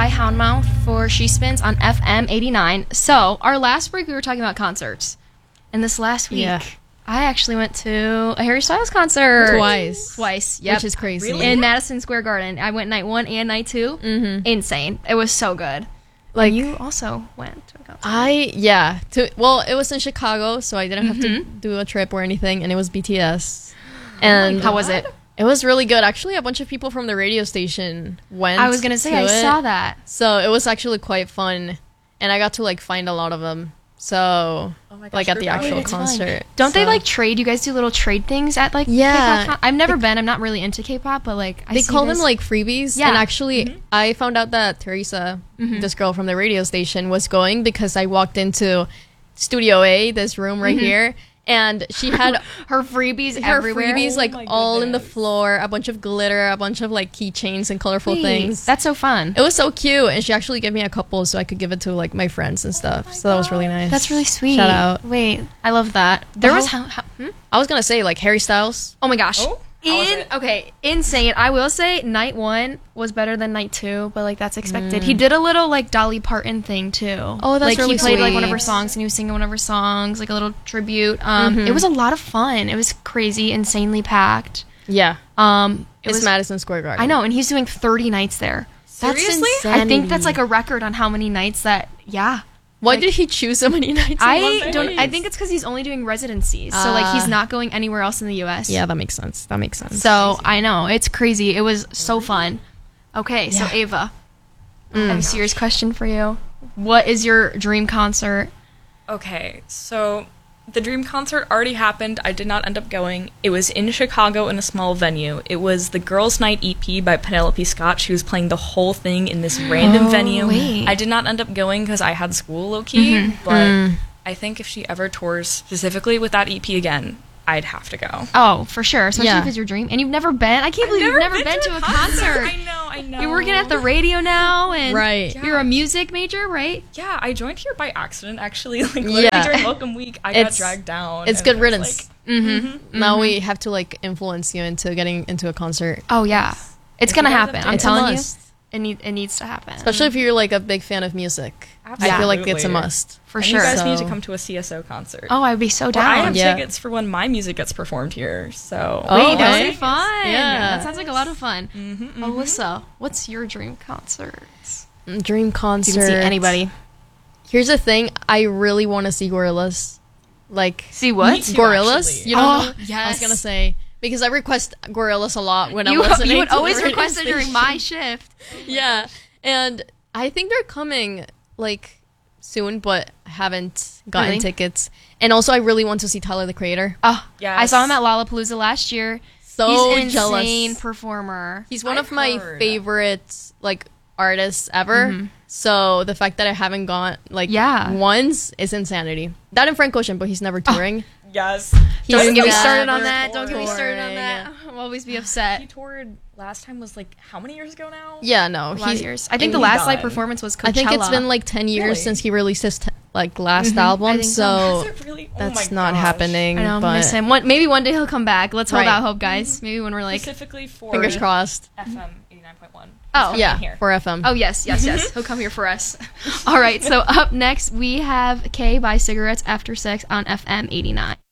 by Houndmouth for She Spins on FM 89. So, our last break, we were talking about concerts. And this last week, I actually went to a Harry Styles concert. Twice, yep. Which is crazy. Really? In Madison Square Garden. I went night 1 and night 2. Mm-hmm. Insane. It was so good. Like, and you also went to a concert. It was in Chicago, so I didn't have to do a trip or anything, and it was BTS. And how was it? It was really good. Actually, a bunch of people from the radio station went. I was going to say, I saw that. So it was actually quite fun, and I got to like find a lot of them. So, like at the actual concert. Don't they like trade? You guys do little trade things at like K-pop I've never been. I'm not really into K-pop, but like they call them like freebies. Yeah. And actually, I found out that Teresa, this girl from the radio station, was going because I walked into Studio A, this room right here. And she had her freebies everywhere. Like all in the floor, a bunch of glitter, a bunch of like keychains and colorful things. That's so fun. It was so cute, and she actually gave me a couple so I could give it to like my friends and stuff. So that was really nice. That's really sweet. Shout out. Wait, I love that. There was I was gonna say like Harry Styles. Oh my gosh. Insane. I will say night 1 was better than night 2, but like that's expected. He did a little like Dolly Parton thing too. Oh, that's like really he played sweet. like one of her songs and he was singing one of her songs, like a little tribute. It was a lot of fun. It was crazy, insanely packed. Yeah. It was was Madison Square Garden. I know, and he's doing 30 nights there. Seriously? That's insanity. I think that's like a record on how many nights that. Yeah. Why did he choose so many nights? I think it's because he's only doing residencies, so like he's not going anywhere else in the U.S. Yeah, that makes sense. So I know it's crazy. It was so fun. Okay, so Ava, I have a serious question for you. What is your dream concert? Okay, so the dream concert already happened. I did not end up going. It was in Chicago in a small venue. It was the Girls' Night EP by Penelope Scott. She was playing the whole thing in this random venue. Wait. I did not end up going because I had school low-key, but I think if she ever tours specifically with that EP again, I'd have to go. Oh, for sure. Especially if it's your dream. And you've never been? I can't believe you've never been to a concert. I know. You're working at the radio now, and right. You're a music major, right? Yeah, I joined here by accident, actually. Like, literally during Welcome Week, I got dragged down. It's good riddance. Like, Now we have to, like, influence you into getting into a concert. Oh, yeah. It's going to happen. I'm telling you. It needs to happen. Especially if you're, like, a big fan of music. Absolutely. I feel like it's a must. For sure. You guys need to come to a CSO concert. Oh, I'd be so down. I have tickets for when my music gets performed here. So wait, that would be fun. Yeah. That sounds like a lot of fun. Alyssa, what's your dream concert? Dream concert. You can see anybody. Here's the thing. I really want to see Gorillaz. Like, see what? Me too, Gorillas. actually. You know? Yes. I was gonna say because I request Gorillaz a lot when I'm listening. You would to always the radio request it during station. my shift. Yeah, and I think they're coming like soon, but I haven't gotten tickets. And also, I really want to see Tyler the Creator. Oh, yes. I saw him at Lollapalooza last year. So He's an jealous. insane performer. He's one of my favorite like artists ever. So the fact that I haven't gone like once is insanity. That and Frank Ocean, but he's never touring. Yes. Don't even get me started never on that. Don't get me touring. started on that. I'll always be upset. He toured last time was like how many years ago now? Yeah, no, A lot of years. I think the last live performance was Coachella. I think it's been like 10 years since he released his like last album. So Is it really? that's not happening. I know, but miss him. Maybe one day he'll come back. Let's hold out hope, guys. Maybe when we're like specifically for fingers crossed. FM 89.1. Oh yeah, here. for FM. Oh yes. He'll come here for us. All right. So up next we have K by Cigarettes After Sex on FM 89.